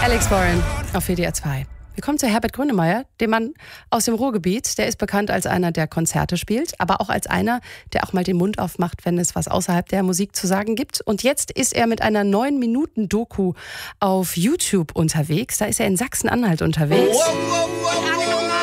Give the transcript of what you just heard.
Alex Warren auf WDR 2. Wir kommen zu Herbert Grönemeyer, dem Mann aus dem Ruhrgebiet. Der ist bekannt als einer, der Konzerte spielt, aber auch als einer, der auch mal den Mund aufmacht, wenn es was außerhalb der Musik zu sagen gibt. Und jetzt ist er mit einer 9-Minuten-Doku auf YouTube unterwegs. Da ist er in Sachsen-Anhalt unterwegs.